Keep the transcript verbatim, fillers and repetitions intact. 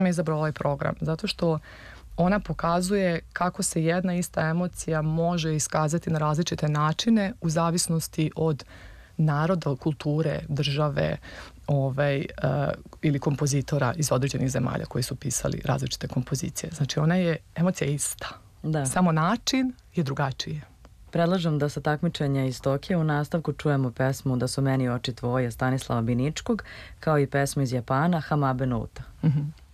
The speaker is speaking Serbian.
izabrala ovaj program, zato što ona pokazuje kako se jedna ista emocija može iskazati na različite načine u zavisnosti od naroda, kulture, države ovaj, uh, ili kompozitora iz određenih zemalja koji su pisali različite kompozicije. Znači ona je, emocija je ista. Da. Samo način je drugačiji. Predlažem da sa takmičenja iz Tokija u nastavku čujemo pesmu Da su meni oči tvoje Stanislava Biničkog, kao i pesmu iz Japana Hamabe Nouta. Mhm.